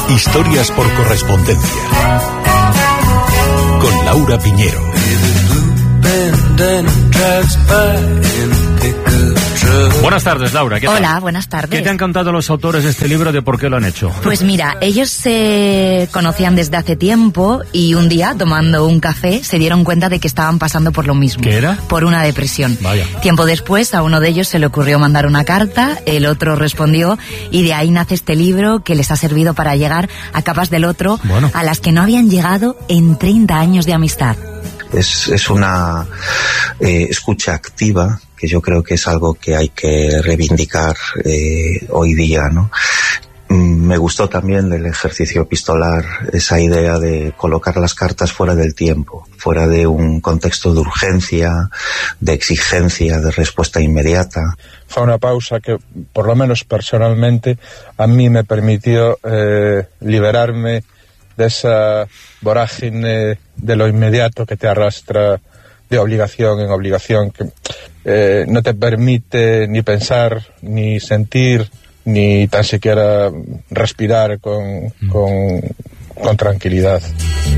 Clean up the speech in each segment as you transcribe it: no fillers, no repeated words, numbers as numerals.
Historias por correspondencia. Con Laura Piñero. Buenas tardes, Laura. ¿Qué tal? Hola, buenas tardes. ¿Qué te han contado los autores de este libro de por qué lo han hecho? Pues mira, ellos se conocían desde hace tiempo y un día, tomando un café, se dieron cuenta de que estaban pasando por lo mismo. ¿Qué era? Por una depresión. Vaya. Tiempo después, a uno de ellos se le ocurrió mandar una carta, el otro respondió y de ahí nace este libro que les ha servido para llegar a capas del otro, bueno, a las que no habían llegado en 30 años de amistad. Es una escucha activa, que yo creo que es algo que hay que reivindicar hoy día, ¿no? Me gustó también del ejercicio epistolar esa idea de colocar las cartas fuera del tiempo, fuera de un contexto de urgencia, de exigencia, de respuesta inmediata. Fue una pausa que, por lo menos personalmente, a mí me permitió liberarme de esa vorágine de lo inmediato que te arrastra de obligación en obligación, que no te permite ni pensar, ni sentir, ni tan siquiera respirar con tranquilidad.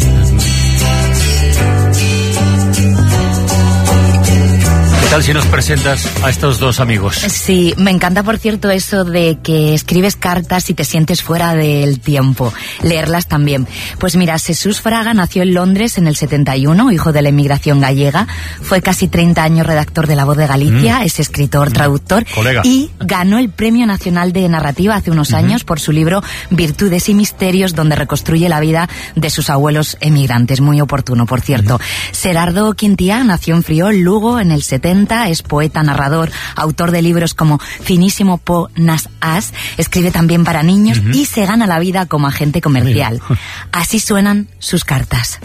¿Qué tal si nos presentas a estos dos amigos? Sí, me encanta, por cierto, eso de que escribes cartas y te sientes fuera del tiempo. Leerlas también. Pues mira, Jesús Fraga nació en Londres en el 71, hijo de la inmigración gallega. Fue casi 30 años redactor de La Voz de Galicia, es escritor, traductor. Colega. Y ganó el Premio Nacional de Narrativa hace unos años por su libro Virtudes y Misterios, donde reconstruye la vida de sus abuelos emigrantes. Muy oportuno, por cierto. Gerardo Quintiá nació en Friol, Lugo, en el 70. Es poeta, narrador, autor de libros como Finísimo Po Nas As, escribe también para niños y se gana la vida como agente comercial. Así suenan sus cartas.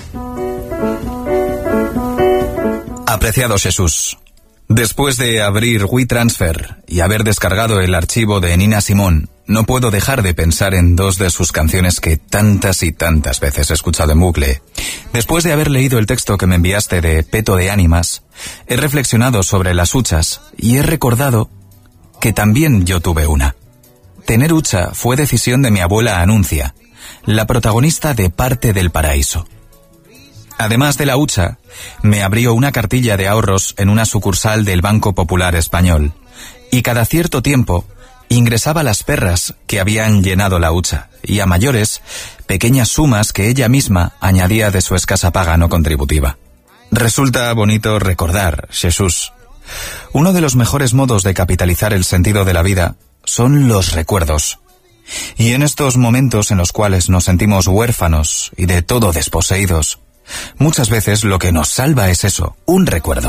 Apreciado Jesús, después de abrir WeTransfer y haber descargado el archivo de Nina Simone, no puedo dejar de pensar en dos de sus canciones que tantas y tantas veces he escuchado en bucle. Después de haber leído el texto que me enviaste de Peto de Ánimas, he reflexionado sobre las huchas y he recordado que también yo tuve una. Tener hucha fue decisión de mi abuela Anuncia, la protagonista de Parte del Paraíso. Además de la hucha, me abrió una cartilla de ahorros en una sucursal del Banco Popular Español y cada cierto tiempo ingresaba las perras que habían llenado la hucha y a mayores, pequeñas sumas que ella misma añadía de su escasa paga no contributiva. Resulta bonito recordar, Jesús. Uno de los mejores modos de capitalizar el sentido de la vida son los recuerdos. Y en estos momentos en los cuales nos sentimos huérfanos y de todo desposeídos, muchas veces lo que nos salva es eso, un recuerdo.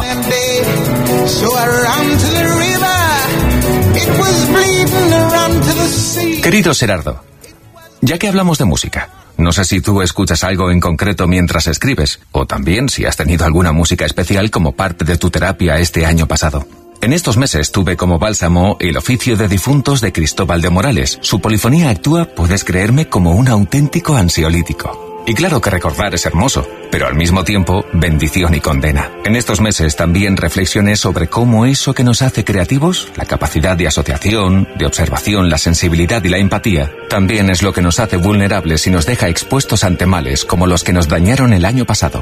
Querido Gerardo, ya que hablamos de música, no sé si tú escuchas algo en concreto mientras escribes, o también si has tenido alguna música especial como parte de tu terapia este año pasado. En estos meses tuve como bálsamo El oficio de difuntos de Cristóbal de Morales. Su polifonía actúa, puedes creerme, como un auténtico ansiolítico. Y claro que recordar es hermoso, pero al mismo tiempo, bendición y condena. En estos meses también reflexioné sobre cómo eso que nos hace creativos, la capacidad de asociación, de observación, la sensibilidad y la empatía, también es lo que nos hace vulnerables y nos deja expuestos ante males como los que nos dañaron el año pasado.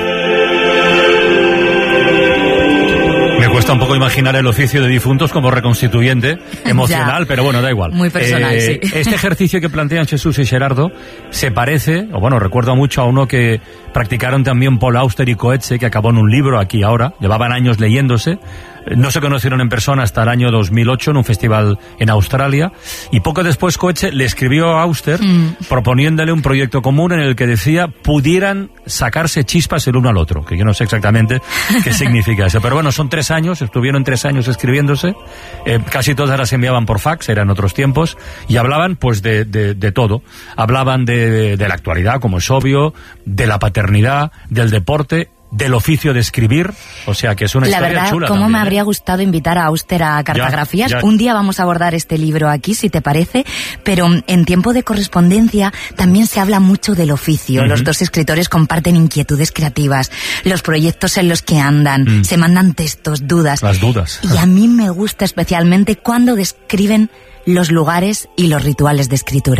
Me cuesta un poco imaginar el oficio de difuntos como reconstituyente emocional, pero bueno, da igual. Muy personal, sí. Este ejercicio que plantean Jesús y Gerardo se parece, o bueno, recuerda mucho a uno que practicaron también Paul Auster y Coetze, que acabó en un libro aquí ahora, llevaban años leyéndose. No se conocieron en persona hasta el año 2008 en un festival en Australia, y poco después Coetze le escribió a Auster proponiéndole un proyecto común en el que decía pudieran sacarse chispas el uno al otro, que yo no sé exactamente qué significa eso, pero bueno, son 3 años, estuvieron 3 años escribiéndose, casi todas las enviaban por fax, eran otros tiempos, y hablaban pues de todo, hablaban de la actualidad, como es obvio, de la paternidad, del deporte, del oficio de escribir, o sea que es una historia chula. La verdad, cómo me habría gustado invitar a Auster a Cartografías. Ya. Un día vamos a abordar este libro aquí, si te parece, pero en tiempo de correspondencia también se habla mucho del oficio. Los dos escritores comparten inquietudes creativas, los proyectos en los que andan, se mandan textos, dudas. Las dudas. Y a mí me gusta especialmente cuando describen los lugares y los rituales de escritura.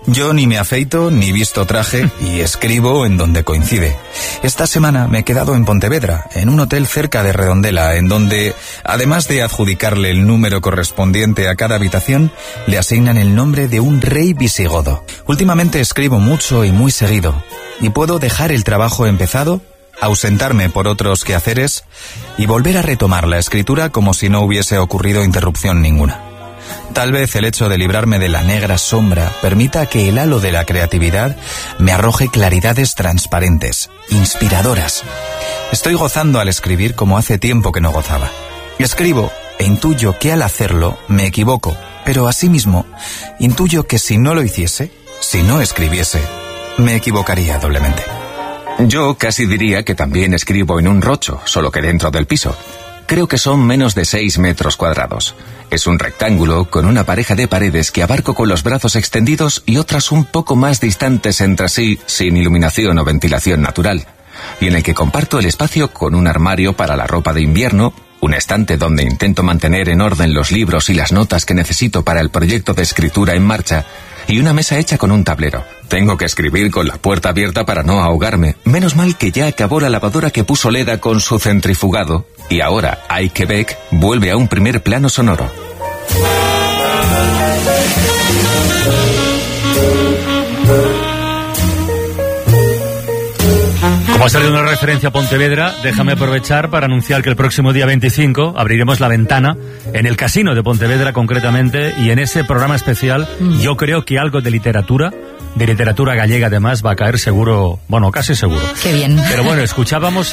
Yo ni me afeito ni visto traje y escribo en donde coincide. Esta semana me he quedado en Pontevedra, en un hotel cerca de Redondela, en donde, además de adjudicarle el número correspondiente a cada habitación, le asignan el nombre de un rey visigodo. Últimamente escribo mucho y muy seguido, y puedo dejar el trabajo empezado, ausentarme por otros quehaceres y volver a retomar la escritura como si no hubiese ocurrido interrupción ninguna. Tal vez el hecho de librarme de la negra sombra permita que el halo de la creatividad me arroje claridades transparentes, inspiradoras. Estoy gozando al escribir como hace tiempo que no gozaba. Escribo e intuyo que al hacerlo me equivoco, pero asimismo intuyo que si no lo hiciese, si no escribiese, me equivocaría doblemente. Yo casi diría que también escribo en un rocho, solo que dentro del piso. Creo que son menos de 6 metros cuadrados. Es un rectángulo con una pareja de paredes que abarco con los brazos extendidos y otras un poco más distantes entre sí, sin iluminación o ventilación natural, y en el que comparto el espacio con un armario para la ropa de invierno, un estante donde intento mantener en orden los libros y las notas que necesito para el proyecto de escritura en marcha, y una mesa hecha con un tablero. Tengo que escribir con la puerta abierta para no ahogarme. Menos mal que ya acabó la lavadora que puso Leda con su centrifugado, y ahora Ay Quebec vuelve a un primer plano sonoro. Como ha salido una referencia a Pontevedra, déjame aprovechar para anunciar que el próximo día 25 abriremos La Ventana en el Casino de Pontevedra concretamente, y en ese programa especial yo creo que algo de literatura gallega además va a caer seguro, bueno, casi seguro. Qué bien. Pero bueno, escuchábamos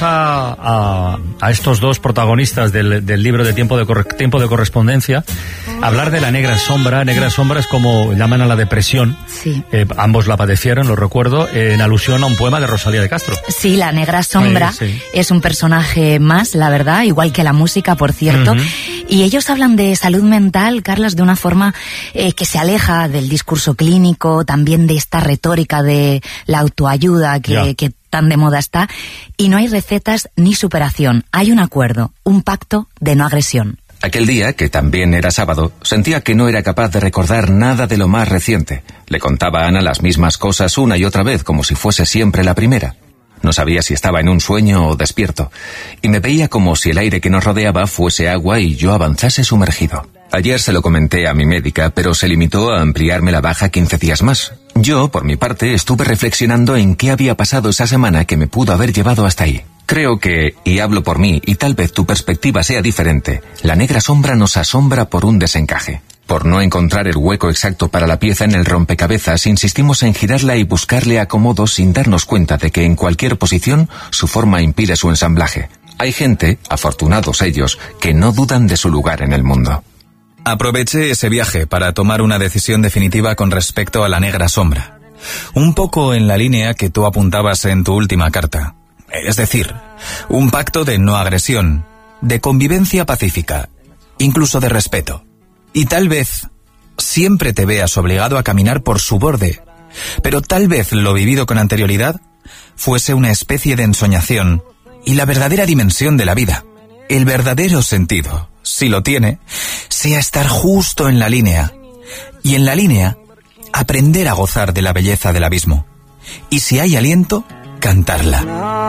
a estos dos protagonistas del libro de Tiempo de Correspondencia hablar de la negra sombra. Negra sombra es como llaman a la depresión. Sí. Ambos la padecieron, lo recuerdo, en alusión a un poema de Rosalía de Castro. Sí, la negra sombra es un personaje más, la verdad, igual que la música, por cierto. Y ellos hablan de salud mental, Carlos, de una forma que se aleja del discurso clínico, también de esta retórica de la autoayuda que tan de moda está. Y no hay recetas ni superación. Hay un acuerdo, un pacto de no agresión. Aquel día, que también era sábado, sentía que no era capaz de recordar nada de lo más reciente. Le contaba a Ana las mismas cosas una y otra vez, como si fuese siempre la primera. No sabía si estaba en un sueño o despierto, y me veía como si el aire que nos rodeaba fuese agua y yo avanzase sumergido. Ayer se lo comenté a mi médica, pero se limitó a ampliarme la baja 15 días más. Yo, por mi parte, estuve reflexionando en qué había pasado esa semana que me pudo haber llevado hasta ahí. Creo que, y hablo por mí, y tal vez tu perspectiva sea diferente, la negra sombra nos asombra por un desencaje. Por no encontrar el hueco exacto para la pieza en el rompecabezas, insistimos en girarla y buscarle acomodo sin darnos cuenta de que en cualquier posición su forma impide su ensamblaje. Hay gente, afortunados ellos, que no dudan de su lugar en el mundo. Aproveché ese viaje para tomar una decisión definitiva con respecto a la negra sombra. Un poco en la línea que tú apuntabas en tu última carta. Es decir, un pacto de no agresión, de convivencia pacífica, incluso de respeto. Y tal vez siempre te veas obligado a caminar por su borde, pero tal vez lo vivido con anterioridad fuese una especie de ensoñación y la verdadera dimensión de la vida, el verdadero sentido, si lo tiene, sea estar justo en la línea, y en la línea aprender a gozar de la belleza del abismo, y si hay aliento, cantarla.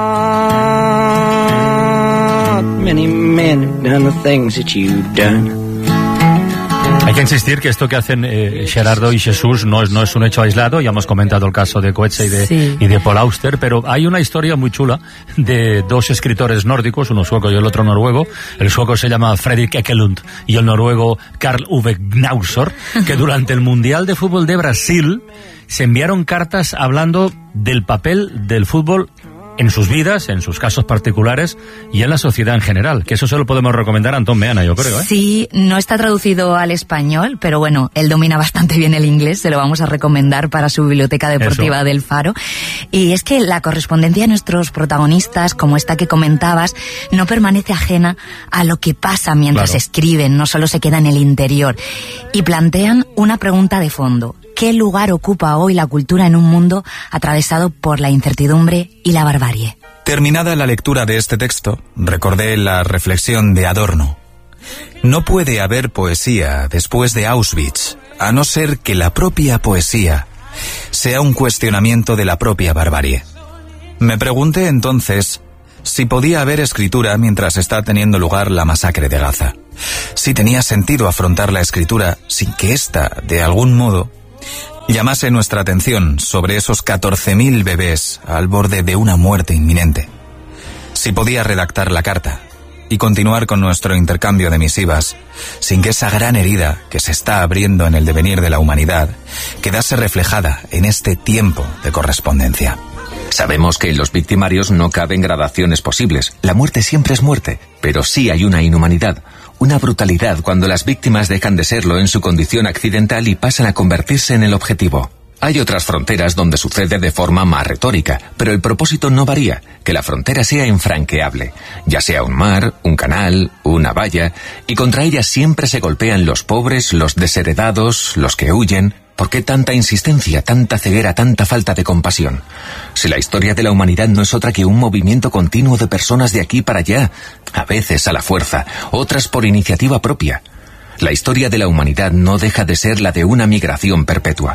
Many men have done the things that you've done. Hay que insistir que esto que hacen Xerardo y Jesús no es un hecho aislado. Ya hemos comentado el caso de Coetzee y de Paul Auster, pero hay una historia muy chula de dos escritores nórdicos, uno sueco y el otro noruego. El sueco se llama Fredrik Ekelund y el noruego Karl Ove Knausgård, que durante el Mundial de Fútbol de Brasil se enviaron cartas hablando del papel del fútbol en sus vidas, en sus casos particulares y en la sociedad en general, que eso se lo podemos recomendar a Antón Meana, yo creo, ¿eh? Sí, no está traducido al español, pero bueno, él domina bastante bien el inglés, se lo vamos a recomendar para su biblioteca deportiva del Faro. Y es que la correspondencia de nuestros protagonistas, como esta que comentabas, no permanece ajena a lo que pasa mientras escriben, no solo se queda en el interior. Y plantean una pregunta de fondo. ¿Qué lugar ocupa hoy la cultura en un mundo atravesado por la incertidumbre y la barbarie? Terminada la lectura de este texto, recordé la reflexión de Adorno. No puede haber poesía después de Auschwitz, a no ser que la propia poesía sea un cuestionamiento de la propia barbarie. Me pregunté entonces si podía haber escritura mientras está teniendo lugar la masacre de Gaza. Si tenía sentido afrontar la escritura sin que ésta, de algún modo, llamase nuestra atención sobre esos 14.000 bebés al borde de una muerte inminente. Si podía redactar la carta y continuar con nuestro intercambio de misivas sin que esa gran herida que se está abriendo en el devenir de la humanidad quedase reflejada en este tiempo de correspondencia. Sabemos que en los victimarios no caben gradaciones posibles. La muerte siempre es muerte, pero sí hay una inhumanidad, una brutalidad cuando las víctimas dejan de serlo en su condición accidental y pasan a convertirse en el objetivo. Hay otras fronteras donde sucede de forma más retórica, pero el propósito no varía, que la frontera sea infranqueable, ya sea un mar, un canal, una valla, y contra ella siempre se golpean los pobres, los desheredados, los que huyen. ¿Por qué tanta insistencia, tanta ceguera, tanta falta de compasión? Si la historia de la humanidad no es otra que un movimiento continuo de personas de aquí para allá, a veces a la fuerza, otras por iniciativa propia. La historia de la humanidad no deja de ser la de una migración perpetua.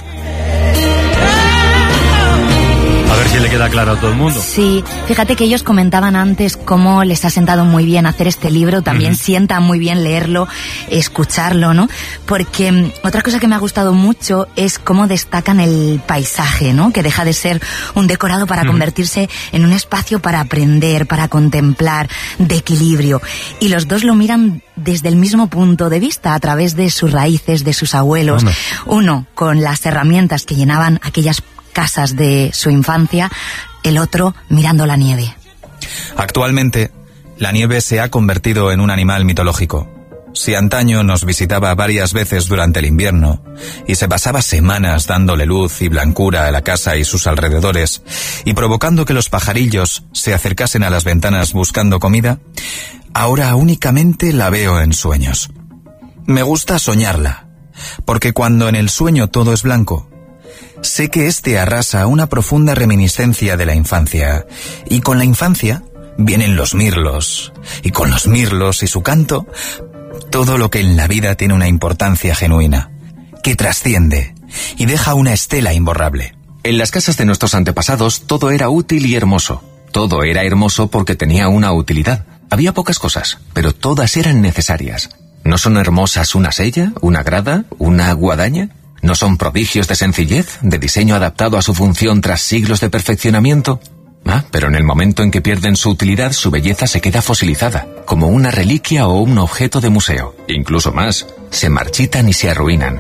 A ver si le queda claro a todo el mundo. Sí, fíjate que ellos comentaban antes cómo les ha sentado muy bien hacer este libro, también sienta muy bien leerlo, escucharlo, ¿no? Porque otra cosa que me ha gustado mucho es cómo destacan el paisaje, ¿no? Que deja de ser un decorado para convertirse en un espacio para aprender, para contemplar, de equilibrio. Y los dos lo miran desde el mismo punto de vista, a través de sus raíces, de sus abuelos. Uno con las herramientas que llenaban aquellas casas de su infancia, el otro mirando la nieve. Actualmente, la nieve se ha convertido en un animal mitológico. Si antaño nos visitaba varias veces durante el invierno y se pasaba semanas dándole luz y blancura a la casa y sus alrededores y provocando que los pajarillos se acercasen a las ventanas buscando comida, ahora únicamente la veo en sueños. Me gusta soñarla, porque cuando en el sueño todo es blanco, sé que este arrasa una profunda reminiscencia de la infancia, y con la infancia vienen los mirlos, y con los mirlos y su canto, todo lo que en la vida tiene una importancia genuina, que trasciende y deja una estela imborrable. En las casas de nuestros antepasados todo era útil y hermoso. Todo era hermoso porque tenía una utilidad. Había pocas cosas, pero todas eran necesarias. ¿No son hermosas una sella, una grada, una guadaña? ¿No son prodigios de sencillez, de diseño adaptado a su función tras siglos de perfeccionamiento? Pero en el momento en que pierden su utilidad, su belleza se queda fosilizada, como una reliquia o un objeto de museo. Incluso más, se marchitan y se arruinan.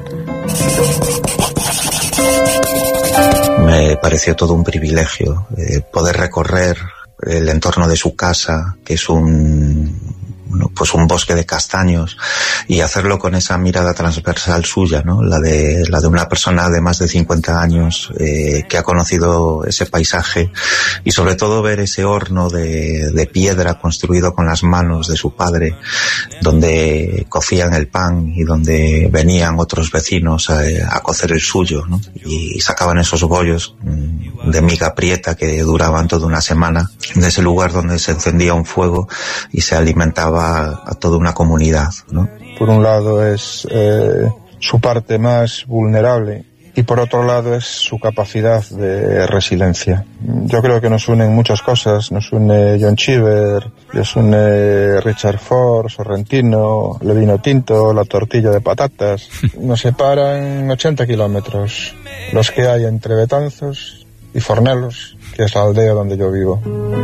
Me pareció todo un privilegio poder recorrer el entorno de su casa, que es un bosque de castaños, y hacerlo con esa mirada transversal suya, ¿no? La de una persona de más de 50 años que ha conocido ese paisaje, y sobre todo ver ese horno de piedra construido con las manos de su padre, donde cocían el pan y donde venían otros vecinos a cocer el suyo, ¿no? Y sacaban esos bollos de miga prieta que duraban toda una semana, de ese lugar donde se encendía un fuego y se alimentaba a toda una comunidad, ¿no? Por un lado es su parte más vulnerable y por otro lado es su capacidad de resiliencia. Yo creo que nos unen muchas cosas, nos une John Cheever, nos une Richard Ford, Sorrentino, el vino tinto, la tortilla de patatas. Nos separan 80 kilómetros, los que hay entre Betanzos y Fornelos, que es la aldea donde yo vivo.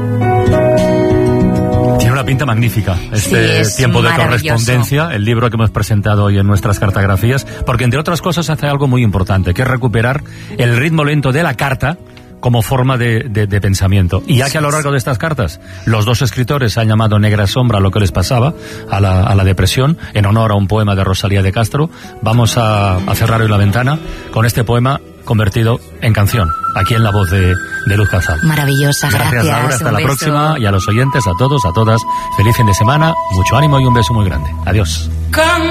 Tiene una pinta magnífica este tiempo de correspondencia, el libro que hemos presentado hoy en nuestras cartografías, porque entre otras cosas hace algo muy importante, que es recuperar el ritmo lento de la carta como forma de pensamiento. Y ya que a lo largo de estas cartas los dos escritores han llamado negra sombra lo que les pasaba, a la depresión, en honor a un poema de Rosalía de Castro, vamos a cerrar hoy la ventana con este poema convertido en canción, aquí en la voz de Luz Cazal. Maravillosa, gracias. Laura, hasta la próxima, y a los oyentes, a todos, a todas, feliz fin de semana, mucho ánimo y un beso muy grande. Adiós.